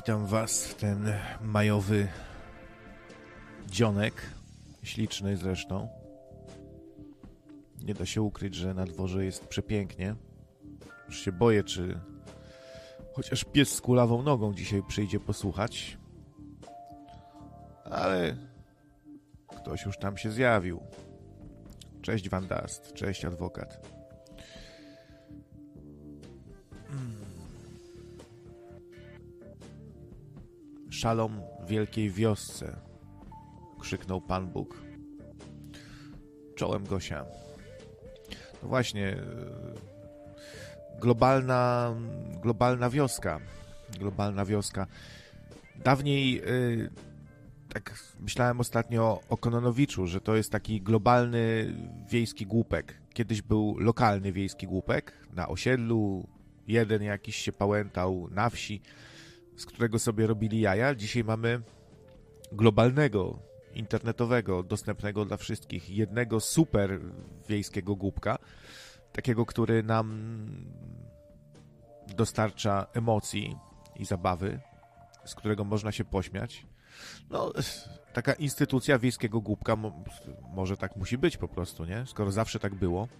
Witam Was w ten majowy dzionek, śliczny zresztą. Nie da się ukryć, że na dworze jest przepięknie. Już się boję, czy chociaż pies z kulawą nogą dzisiaj przyjdzie posłuchać. Ale ktoś już tam się zjawił. Cześć Van Dast, cześć adwokat. Szalom wielkiej wiosce, krzyknął Pan Bóg. Czołem Gosia. No właśnie, globalna wioska. Globalna wioska. Dawniej, tak myślałem ostatnio o Kononowiczu, że to jest taki globalny wiejski głupek. Kiedyś był lokalny wiejski głupek na osiedlu, jeden jakiś się pałętał na wsi, z którego sobie robili jaja. Dzisiaj mamy globalnego, internetowego, dostępnego dla wszystkich, jednego super wiejskiego głupka, takiego, który nam dostarcza emocji i zabawy, z którego można się pośmiać. No, taka instytucja wiejskiego głupka, może tak musi być po prostu, nie? Skoro zawsze tak było.